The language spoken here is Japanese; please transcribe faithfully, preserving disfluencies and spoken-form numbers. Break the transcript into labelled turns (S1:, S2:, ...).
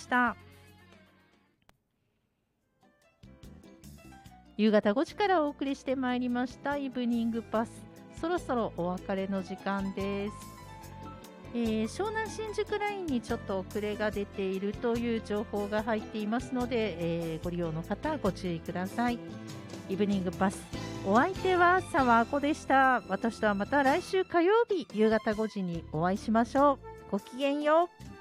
S1: した。夕方ごじからお送りしてまいりましたイブニングパス、そろそろお別れの時間です。えー、湘南新宿ラインにちょっと遅れが出ているという情報が入っていますので、えー、ご利用の方ご注意ください。イブニングパス、お相手は澤あこでした。私とはまた来週火曜日夕方ごじにお会いしましょう。ごきげんよう。